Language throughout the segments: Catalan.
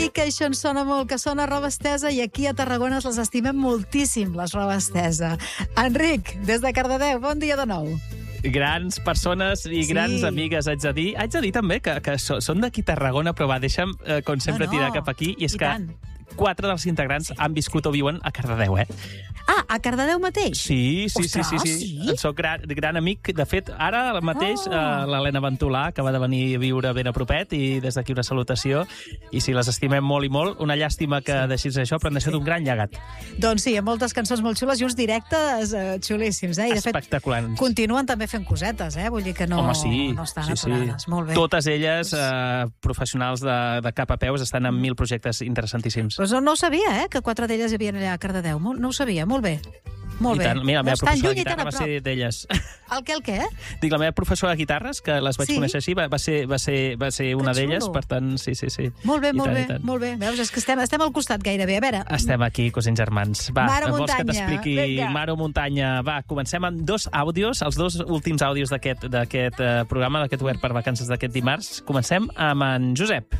Ai, que això ens sona molt, que sona roba estesa, i aquí a Tarragona les estimem moltíssim, les roba estesa. Enric, des de Cardedeu, bon dia de nou. Grans persones i grans amigues, haig de dir també que són d'aquí Tarragona, però va, deixa'm, com sempre, tirar cap aquí, i és que 4 dels integrants han viscut o viuen a Cardedeu, Ah, a Cardedeu mateix? Sí. Ostres, En soc gran amic. De fet, ara mateix l'Helena Ventolà acaba de venir a viure ben a propet, i des d'aquí una salutació. I sí, les estimem molt i molt. Una llàstima que deixis això, però han deixat un gran llegat. Doncs sí, amb moltes cançons molt xules i uns directes xulíssims. I de fet, espectaculars. Continuen també fent cosetes, vull dir que no, Home, sí. No estan aturades. Molt bé. Totes elles, professionals de cap a peus, estan en 1000 projectes interessantíssims. Pues no ho sabia, que 4 d'elles hi havien allà a Cardedeu. No ho sabia, molt bé. Molt bé. Mira, la meva professora de guitarra va ser d'elles. El què? Dic, la meva professora de guitarres, que les vaig conèixer així, va ser una d'elles, per tant, sí. Molt bé. Veus, és que estem al costat gairebé. A veure... Estem aquí, cosins germans. Va, Mare vols que Muntanya. t'expliqui Mare Muntanya? Va, comencem amb 2 àudios, els 2 últims àudios d'aquest programa, d'aquest Obert per Vacances d'aquest dimarts. Comencem amb en Josep.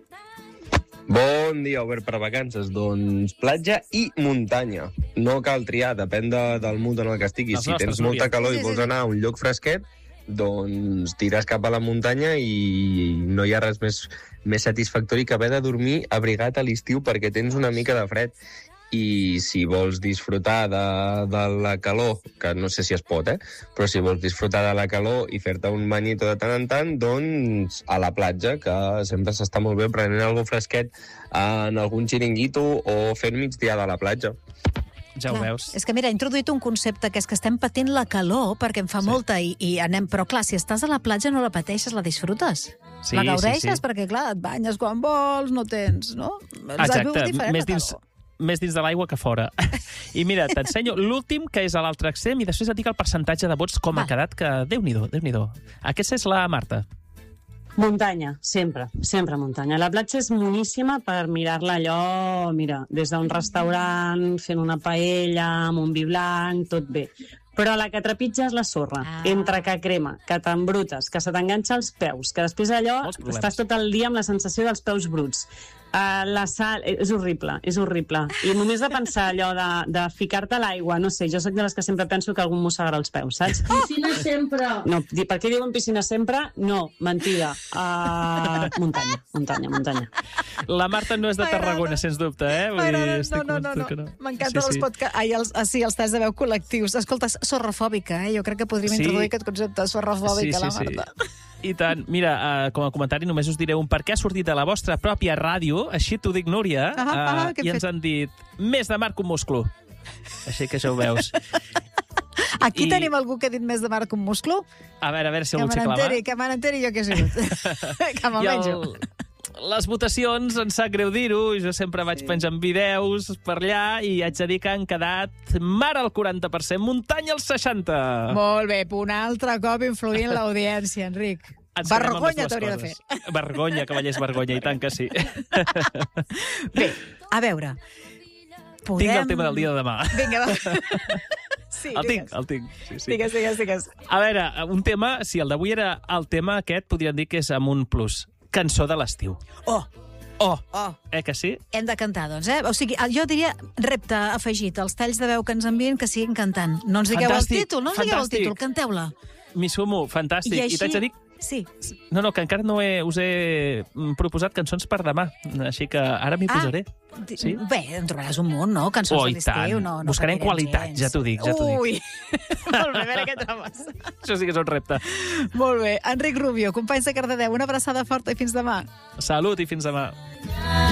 Bon dia, Obert per Vacances. Doncs platja i muntanya. No cal triar, depèn del mood en el que estiguis. Si tens molta calor i vols anar a un lloc fresquet, doncs tires cap a la muntanya i no hi ha res més satisfactori que haver de dormir abrigat a l'estiu perquè tens una mica de fred. I si vols disfrutar de la calor, que no sé si es pot, però si vols disfrutar de la calor i fer-te un banyito de tant en tant, doncs a la platja, que sempre s'està molt bé prenent algo fresquet en algun xiringuito o fent migdia de la platja. Ja ho veus. És que, mira, he introduït un concepte que és que estem patint la calor perquè en fa molta i anem... Però, clar, si estàs a la platja no la pateixes, la disfrutes. La gaudeixes perquè, clar, et banyes quan vols, no tens, no? Exacte, més dins de l'aigua que fora. I mira, t'ensenyo l'últim, que és a l'altre extrem, i després et dic el percentatge de vots com ha quedat, que Déu-n'hi-do. Aquesta és la Marta. Muntanya, sempre muntanya. La platja és moníssima per mirar-la allò, mira, des d'un restaurant, fent una paella, amb un vi blanc, tot bé. Però la que trepitja és la sorra. Entre que crema, que t'embrutes, que se t'enganxa als peus, que després allò estàs tot el dia amb la sensació dels peus bruts. La sal, és horrible. I només de pensar allò de ficar-te a l'aigua, no sé, jo sóc de les que sempre penso que algú mossegarà els peus, saps? Piscina sempre! No, per què diuen piscina sempre? No, mentida. Muntanya. La Marta no és de Tarragona, sens dubte, No. M'encanta els podcasts, els tests de veu col·lectius. Escolta, sorrafòbica, jo crec que podríem introduir aquest concepte, sorrafòbica, la Marta. I tant. Mira, com a comentari només us diré un per què ha sortit de la vostra pròpia ràdio, així t'ho dic, Núria, i ens han dit més de mar que un musclo. Així que ja ho veus. Aquí tenim algú que ha dit més de mar que un musclo? A veure si algú s'aixeca la mà. Que me n'enteri jo què he sigut. Que me'l menjo. Les votacions, em sap greu dir-ho, jo sempre vaig penjant vídeos per allà i haig de dir que han quedat mar al 40%, muntanya al 60%. Molt bé, un altre cop influint l'audiència, Enric. Vergonya t'hauria de fer. Vergonya, cavallers, vergonya, i tant que sí. Bé, a veure... Tinc el tema del dia de demà. Vinga, va. Sí, el tinc. Sí. Digues. A veure, un tema, si el d'avui era el tema aquest, podríem dir que és amb un plus. Cançó de l'estiu. Que sí? Hem de cantar, doncs, O sigui, jo diria repte afegit, els talls de veu que ens envien que siguin cantant. No ens digueu el títol, canteu-la. M'hi sumo, fantàstic. I t'haig de dir... Sí. No, que encara no us he proposat cançons per demà, així que ara m'hi posaré. Sí? Bé, en trobaràs un munt, no? Cançons de l'estiu. No buscarem qualitat, ja t'ho dic. Ui, molt bé, a veure què trobes. Això sí que és un repte. Molt bé. Enric Rubio, companys de Cardedeu, una abraçada forta i fins demà. Salut i fins demà.